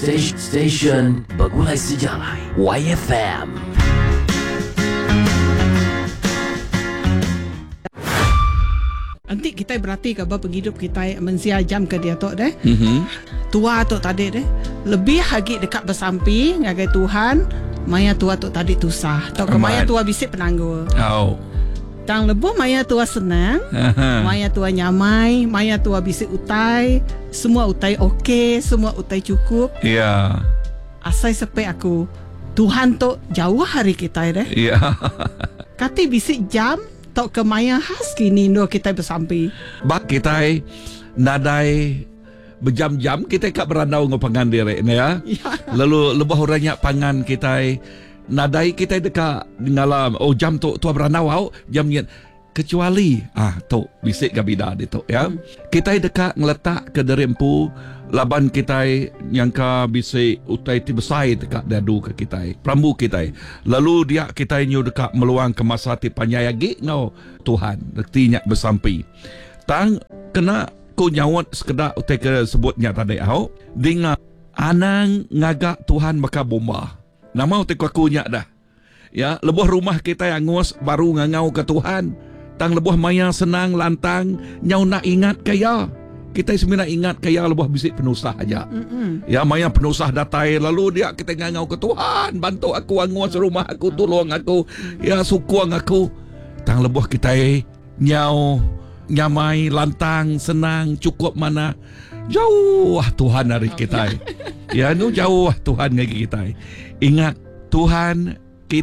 Station Bergulai Sejarah YFM. Nanti kita berarti ke penghidup kita mensia jam ke dia tok deh. Tua tok tadi deh. Lebih hagi dekat bersampi ngagai Tuhan. Maya tua tok tadi tusah. Tok ke maya tua bisik penanggul. Oh. Tang lebuh maya tua senang. Maya tua nyamai, maya tua bisik utai. Semua utai okey, semua utai cukup. Ya. Asai sampai aku Tuhan tok jauh hari kita deh. Ya. Kati bisik jam tok ke maya khas kini ndo kita bersampi. Bak kita nadai berjam-jam kita kat berandau ngopangan diri ni ya. Lalu lebah orangnya pangan kita nadai kita dekat ngalam jam tu berandau au jam ni kecuali tu bisik gabida di tu ya. Kita dekat ngeletak ke derempu laban kita yang ka bisik utai ti besai dekat dadu ke kita prambu kita. Lalu dia kita nyu dekat meluang ke masa ti panyayagi ngau Tuhan rektinya bersampi. Tang kena ku nyawat sekedar utai ke sebutnya tadi au dengan anang ngagak Tuhan maka bomba. Nama utai aku nyak dah. Ya, lebuh rumah kita yang ngos baru ngangau ke Tuhan. Tang lebuh maya senang lantang nyau nak ingat kaya. Kita semina ingat kaya lebuh bisik penusah aja. Ya, maya penusah datai lalu dia kita ngangau ke Tuhan, bantu aku ngos rumah aku, tolong aku, ya sukuang aku. Tang lebuh kita nyau nyamai lantang senang cukup mana jauh Tuhan dari kita. Ya, nu jauh Tuhan ngagi kita. Ingat Tuhan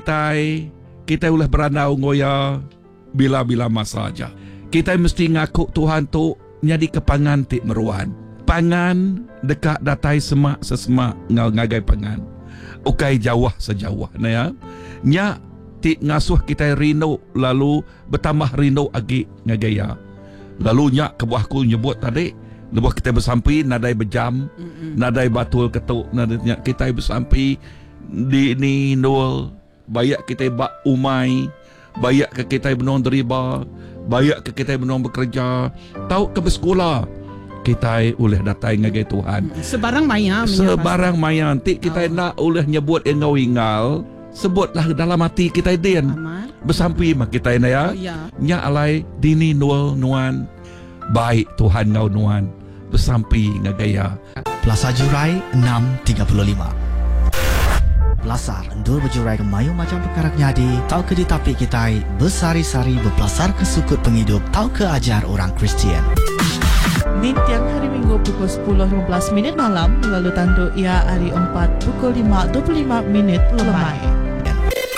kita ulah berandau ngoya bila-bila masa aja. Kita mesti ngaku Tuhan tu nyadi kepangan tik meruan. Pangan dekat datai semak sesemak ngagai pangan. Ukai jauh sejauh na ya. Nya tik ngasuh kita rindu lalu bertambah rindu agi ngagaya. Lalu nya kebuahku nyebut tadi lebuh kita bersampi nadai berjam, nadai batul ketuk, nadai kita bersampi di ni nol bayak kita bak umai, bayak ke kita benong deriba, bayak ke kita benong bekerja, tahu ke bersekolah kita oleh datai ngagai Tuhan. Sebarang maya. Sebarang maya nanti kita nak oleh nyebut engau ingal, sebutlah dalam hati kita din. Bersampi mak kita ya. Nya alai dini nol nuan baik Tuhan ngau nuan bersampi ngagaya. Plaza Jurai 635. Belasar endur berjurai ke mayu macam perkara nyadi. Tau ke ditapik kita bersari-sari berpelasar ke sukut penghidup. Tau ke ajar orang Kristian. Tiang hari Minggu pukul 10.15 malam lalu tanduk ia hari 4 pukul 5.25 lemai.